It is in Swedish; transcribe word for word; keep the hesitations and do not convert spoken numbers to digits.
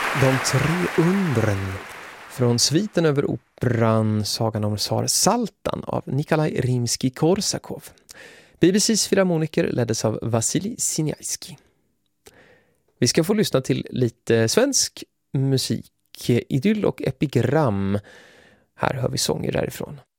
De tre undren från sviten över operan Sagan om tsar Saltan av Nikolaj Rimsky-Korsakov. B B C:s filharmoniker leddes av Vasilij Sinjajski. Vi ska få lyssna till lite svensk musik, idyll och epigram. Här hör vi sånger därifrån.